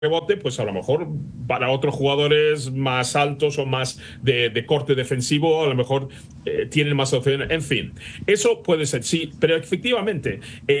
rebote, pues a lo mejor para otros jugadores más altos o más de corte defensivo, a lo mejor tienen más opciones. En fin, eso puede ser, sí, pero efectivamente,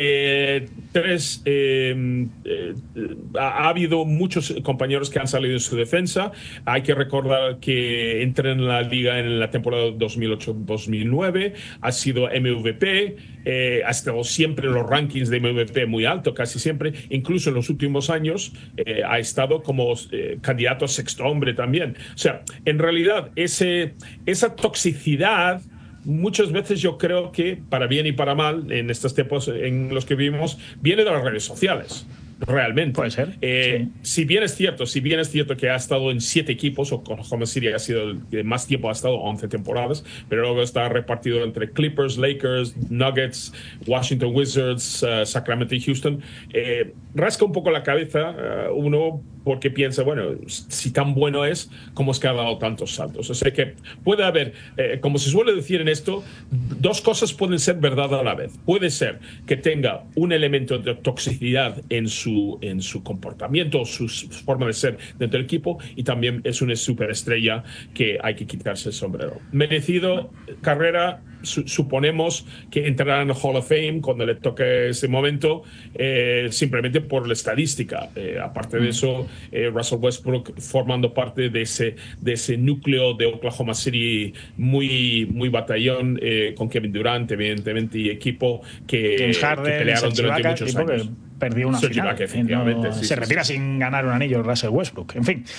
ha habido muchos compañeros que han salido en su defensa. Hay que recordar que entró en la liga en la temporada 2008-2009, ha sido MVP, ha estado siempre en los rankings de MVP muy alto, casi siempre, incluso en los últimos años ha estado como candidato a sexto hombre también. O sea, en realidad esa toxicidad muchas veces yo creo que, para bien y para mal, en estos tiempos en los que vivimos, viene de las redes sociales. Realmente. Puede ser. Sí. Si bien es cierto que ha estado en 7 equipos, Oklahoma City ha sido el que más tiempo ha estado, 11 temporadas, pero luego está repartido entre Clippers, Lakers, Nuggets, Washington Wizards, Sacramento y Houston. Rasca un poco la cabeza uno porque piensa, bueno, si tan bueno es, ¿cómo es que ha dado tantos saltos? O sea que puede haber, como se suele decir en esto, dos cosas pueden ser verdad a la vez. Puede ser que tenga un elemento de toxicidad en su comportamiento, su forma de ser dentro del equipo, y también es una superestrella que hay que quitarse el sombrero. Merecido carrera, suponemos que entrará en el Hall of Fame cuando le toque ese momento, simplemente por la estadística. Aparte de eso, Russell Westbrook formando parte de ese núcleo de Oklahoma City muy batallón, con Kevin Durant, evidentemente, y equipo que pelearon durante muchos años. Perdió una final. Efectivamente, se retira sin ganar un anillo Russell Westbrook. En fin.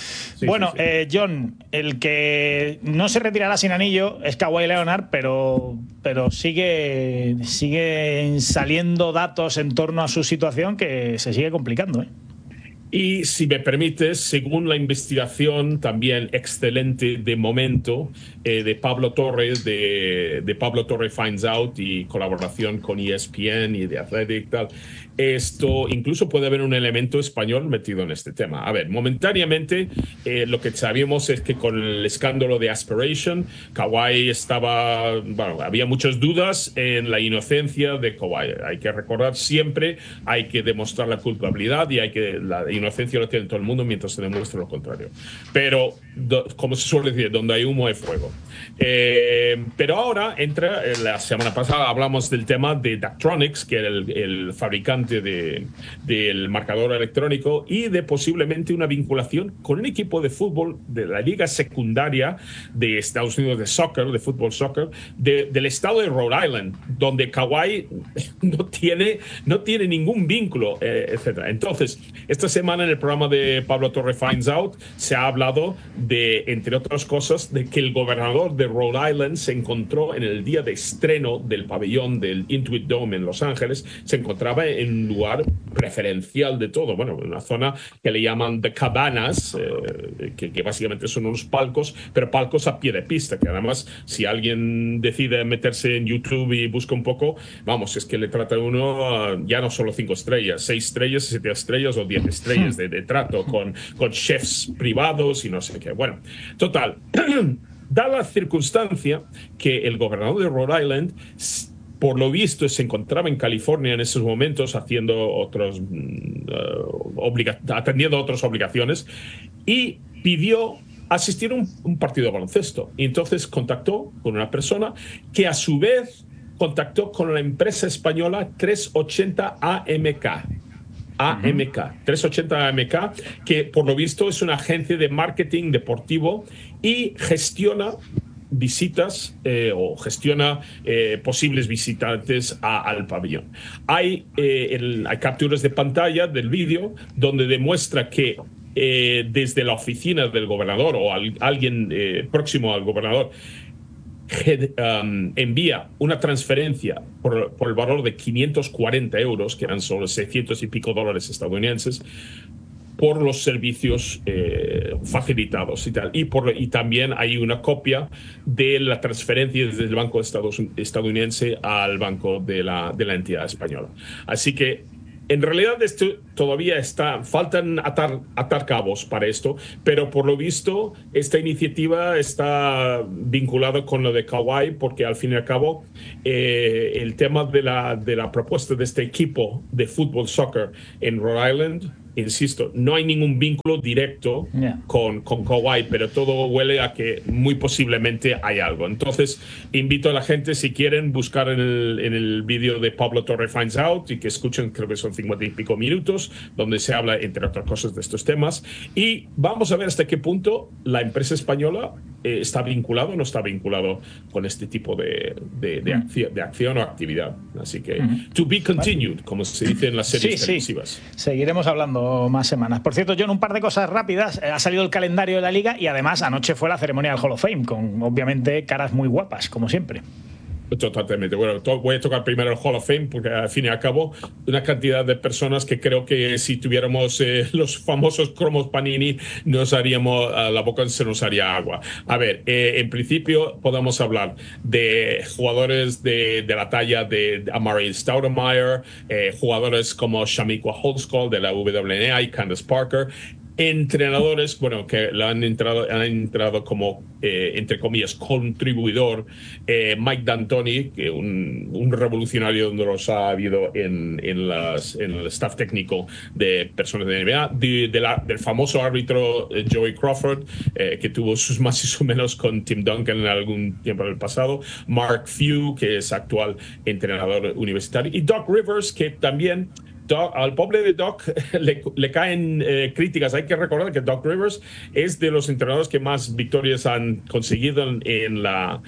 John, el que no se retirará sin anillo es Kawhi Leonard, pero siguen saliendo datos en torno a su situación que se sigue complicando. Y si me permites, según la investigación también excelente de momento de Pablo Torres, de Pablo Torres Finds Out, y colaboración con ESPN y de Athletic y tal, esto incluso puede haber un elemento español metido en este tema. A ver, momentáneamente lo que sabíamos es que con el escándalo de Aspiration, Kawhi había muchas dudas en la inocencia de Kawhi. Hay que recordar siempre, hay que demostrar la culpabilidad, y la inocencia lo tiene todo el mundo mientras se demuestre lo contrario. Pero, como se suele decir, donde hay humo hay fuego. Pero ahora la semana pasada hablamos del tema de Daktronics, que era el fabricante del marcador electrónico, y de posiblemente una vinculación con un equipo de fútbol de la liga secundaria de Estados Unidos de fútbol soccer, del estado de Rhode Island, donde Kawhi no tiene ningún vínculo, etc. Entonces, esta semana en el programa de Pablo Torre Finds Out se ha hablado de, entre otras cosas, de que el gobernador de Rhode Island se encontró en el día de estreno del pabellón del Intuit Dome en Los Ángeles, se encontraba en un lugar preferencial de todo, bueno, una zona que le llaman The Cabanas, que básicamente son unos palcos, pero palcos a pie de pista, que además, si alguien decide meterse en YouTube y busca un poco, vamos, es que le trata uno ya no solo 5 estrellas, 6 estrellas, 7 estrellas o 10 estrellas de trato con chefs privados y no sé qué. Bueno, total, da la circunstancia que el gobernador de Rhode Island, por lo visto, se encontraba en California en esos momentos atendiendo a otras obligaciones, y pidió asistir a un partido de baloncesto. Y entonces contactó con una persona que a su vez contactó con la empresa española 380 AMK. 380 AMK, que por lo visto es una agencia de marketing deportivo y gestiona visitas o gestiona posibles visitantes al pabellón. Hay capturas de pantalla del vídeo donde demuestra que desde la oficina del gobernador o alguien próximo al gobernador envía una transferencia por el valor de 540 euros, que eran solo 600 y pico dólares estadounidenses, por los servicios facilitados y tal. Y también hay una copia de la transferencia desde el banco estadounidense al banco de la entidad española. Así que, en realidad, esto todavía faltan atar cabos para esto, pero por lo visto esta iniciativa está vinculada con lo de Kawhi, porque al fin y al cabo el tema de la propuesta de este equipo de fútbol soccer en Rhode Island insisto, no hay ningún vínculo directo con Kawhi, pero todo huele a que muy posiblemente hay algo. Entonces, invito a la gente, si quieren, buscar en el vídeo de Pablo Torre Finds Out y que escuchen, creo que son 50 y pico minutos, donde se habla, entre otras cosas, de estos temas. Y vamos a ver hasta qué punto la empresa española está vinculado o no está vinculado con este tipo de acción o actividad. Así que, to be continued, como se dice en las series televisivas. Seguiremos hablando más semanas. Por cierto, John, un par de cosas rápidas. Ha salido el calendario de la Liga y además anoche fue la ceremonia del Hall of Fame, con obviamente caras muy guapas, como siempre. Totalmente. Bueno, voy a tocar primero el Hall of Fame porque al fin y al cabo una cantidad de personas que creo que si tuviéramos los famosos cromos Panini nos haríamos, a la boca se nos haría agua. A ver, en principio podemos hablar de jugadores de la talla de Amari Stoudemire, jugadores como Shamiko Holdsclaw de la WNBA y Candace Parker, entrenadores, bueno, que han entrado como, entre comillas, contribuidor, Mike D'Antoni, que un revolucionario donde los ha habido en el staff técnico de personas de NBA, del famoso árbitro Joey Crawford, que tuvo sus más y sus menos con Tim Duncan en algún tiempo en el pasado, Mark Few, que es actual entrenador universitario, y Doc Rivers, que también al pobre de Doc le caen críticas. Hay que recordar que Doc Rivers es de los entrenadores que más victorias han conseguido en la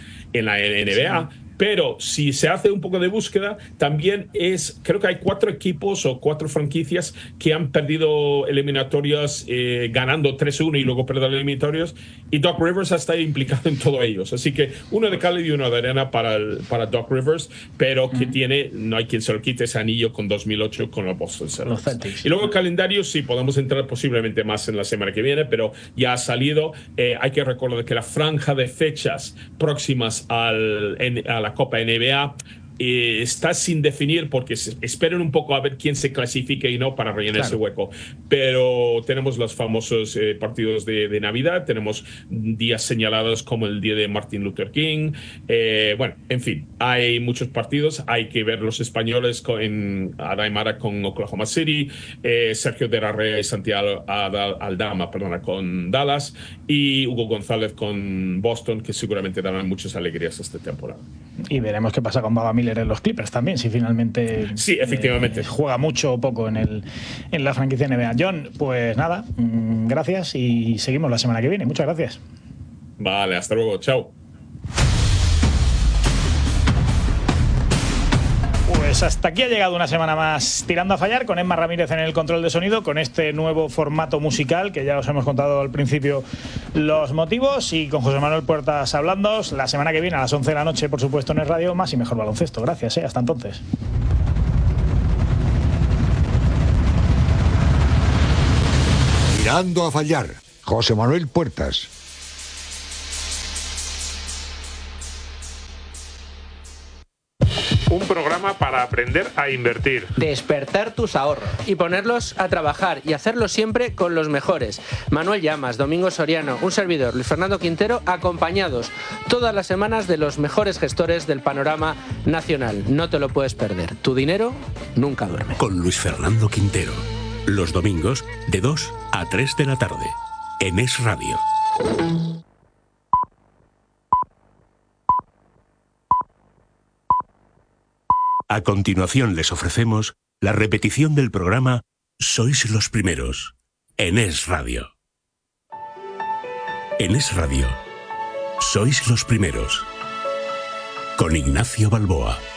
NBA. Sí. Pero si se hace un poco de búsqueda, también creo que hay 4 equipos o 4 franquicias que han perdido eliminatorias ganando 3-1 y luego perder eliminatorias, y Doc Rivers ha estado implicado en todos ellos. Así que uno de cal y uno de arena para Doc Rivers, pero que no hay quien se lo quite ese anillo con 2008 con los Boston Celtics. Y luego el calendario, sí, podemos entrar posiblemente más en la semana que viene, pero ya ha salido. Hay que recordar que la franja de fechas próximas a la Copa NBA está sin definir porque esperen un poco a ver quién se clasifique y no para rellenar ese hueco. Pero tenemos los famosos partidos de Navidad, tenemos días señalados como el día de Martin Luther King. Bueno, en fin, hay muchos partidos. Hay que ver los españoles en Adaimara con Oklahoma City, Sergio de la Rea y Santiago Aldama, con Dallas, y Hugo González con Boston, que seguramente darán muchas alegrías esta temporada. Y veremos qué pasa con Baba Miller en los Clippers también, si finalmente sí, efectivamente juega mucho o poco en la franquicia NBA. John, pues nada, gracias y seguimos la semana que viene. Muchas gracias. Vale, hasta luego, chao. Pues hasta aquí ha llegado una semana más Tirando a Fallar, con Emma Ramírez en el control de sonido, con este nuevo formato musical que ya os hemos contado al principio los motivos, y con José Manuel Puertas hablando. La semana que viene a las 11 de la noche, por supuesto, en Es Radio, más y mejor baloncesto. Gracias, hasta entonces. Tirando a Fallar, José Manuel Puertas. Un programa para aprender a invertir. Despertar tus ahorros y ponerlos a trabajar, y hacerlo siempre con los mejores. Manuel Llamas, Domingo Soriano, un servidor, Luis Fernando Quintero, acompañados todas las semanas de los mejores gestores del panorama nacional. No te lo puedes perder. Tu dinero nunca duerme. Con Luis Fernando Quintero. Los domingos de 2 a 3 de la tarde. En Es Radio. A continuación les ofrecemos la repetición del programa Sois los Primeros, en Es Radio. En Es Radio, Sois los Primeros, con Ignacio Balboa.